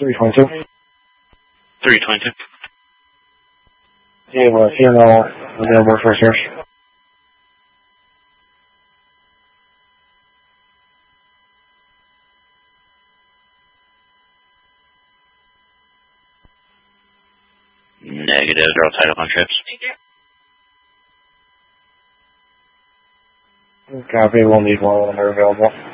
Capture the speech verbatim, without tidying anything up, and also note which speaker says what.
Speaker 1: three twenty-two.
Speaker 2: three twenty-two.
Speaker 1: Yeah, well, C N L available for search.
Speaker 2: Negative, they're all tied up on trips.
Speaker 1: Copy, we'll need one when they're available.